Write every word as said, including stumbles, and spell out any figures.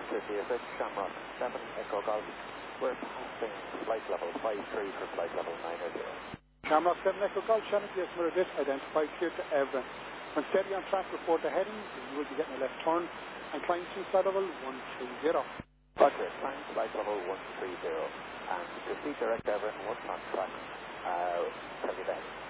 Roger, D S H, Shamrock, seven Echo Golf. We're passing flight level five three for flight level nine zero. Shamrock seven Echo Golf, Shannon, D S Mirror Bit, identified clear to Evans. When steady on track, report the heading, you will be getting a left turn and climb to flight level one three zero. Roger, climb flight level one three zero. And to see direct Everett, what's on track, uh, tell you that.